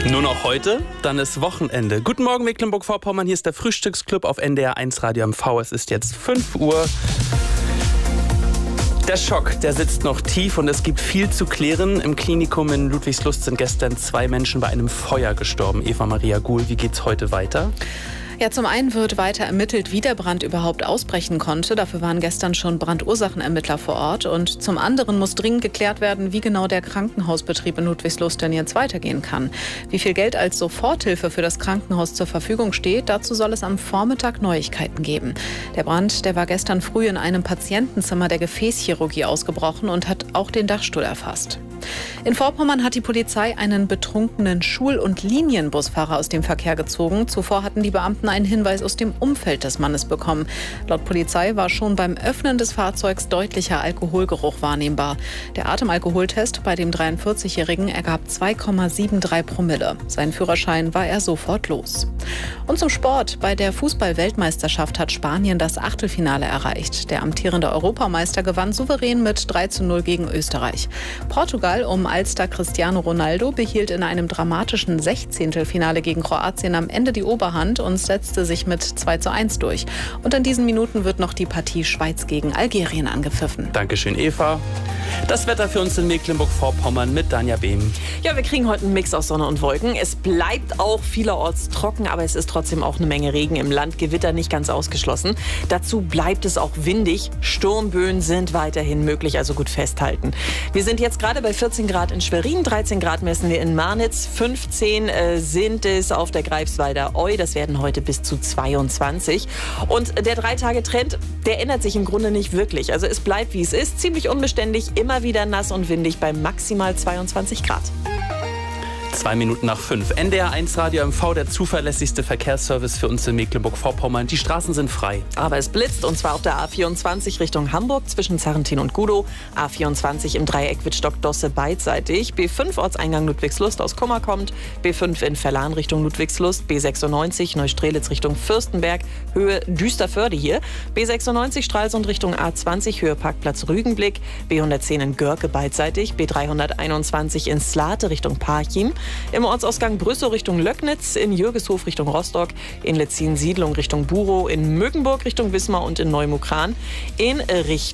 Nur noch heute, dann ist Wochenende. Guten Morgen Mecklenburg-Vorpommern, hier ist der Frühstücksclub auf NDR 1 Radio MV. Es ist jetzt 5 Uhr. Der Schock, der sitzt noch tief und es gibt viel zu klären. Im Klinikum in Ludwigslust sind gestern 2 Menschen bei einem Feuer gestorben. Eva Maria Guhl, wie geht's heute weiter? Ja, zum einen wird weiter ermittelt, wie der Brand überhaupt ausbrechen konnte. Dafür waren gestern schon Brandursachenermittler vor Ort. Und zum anderen muss dringend geklärt werden, wie genau der Krankenhausbetrieb in Ludwigslust denn jetzt weitergehen kann. Wie viel Geld als Soforthilfe für das Krankenhaus zur Verfügung steht, dazu soll es am Vormittag Neuigkeiten geben. Der Brand, der war gestern früh in einem Patientenzimmer der Gefäßchirurgie ausgebrochen und hat auch den Dachstuhl erfasst. In Vorpommern hat die Polizei einen betrunkenen Schul- und Linienbusfahrer aus dem Verkehr gezogen. Zuvor hatten die Beamten einen Hinweis aus dem Umfeld des Mannes bekommen. Laut Polizei war schon beim Öffnen des Fahrzeugs deutlicher Alkoholgeruch wahrnehmbar. Der Atemalkoholtest bei dem 43-Jährigen ergab 2,73 Promille. Seinen Führerschein war er sofort los. Und zum Sport. Bei der Fußball-Weltmeisterschaft hat Spanien das Achtelfinale erreicht. Der amtierende Europameister gewann souverän mit 3:0 gegen Österreich. Portugal um Allstar Cristiano Ronaldo behielt in einem dramatischen 16. gegen Kroatien am Ende die Oberhand und setzte sich mit 2:1 durch. Und in diesen Minuten wird noch die Partie Schweiz gegen Algerien angepfiffen. Dankeschön, Eva. Das Wetter für uns in Mecklenburg-Vorpommern mit Danja Behm. Ja, wir kriegen heute einen Mix aus Sonne und Wolken. Es bleibt auch vielerorts trocken, aber es ist trotzdem auch eine Menge Regen im Land. Gewitter nicht ganz ausgeschlossen. Dazu bleibt es auch windig. Sturmböen sind weiterhin möglich, also gut festhalten. Wir sind jetzt gerade bei 14 Grad in Schwerin, 13 Grad messen wir in Marnitz, 15 sind es auf der Greifswalder Eu. Das werden heute bis zu 22. Und der 3-Tage-Trend, der ändert sich im Grunde nicht wirklich. Also es bleibt, wie es ist, ziemlich unbeständig, immer wieder nass und windig bei maximal 22 Grad. 2 Minuten nach 5. NDR 1 Radio MV, der zuverlässigste Verkehrsservice für uns in Mecklenburg-Vorpommern. Die Straßen sind frei. Aber es blitzt, und zwar auf der A24 Richtung Hamburg zwischen Zarrentin und Gudow. A24 im Dreieck Wittstock-Dosse beidseitig. B5 Ortseingang Ludwigslust aus Kummer kommt. B5 in Verlan Richtung Ludwigslust. B96 Neustrelitz Richtung Fürstenberg. Höhe Düsterförde hier. B96 Stralsund Richtung A20 Höhe Parkplatz Rügenblick. B110 in Görke beidseitig. B321 in Slate Richtung Parchim. Im Ortsausgang Brüssow Richtung Löcknitz, in Jürgeshof Richtung Rostock, in Letzin-Siedlung Richtung Burow, in Mögenburg Richtung Wismar und in Neumukran. In Richtung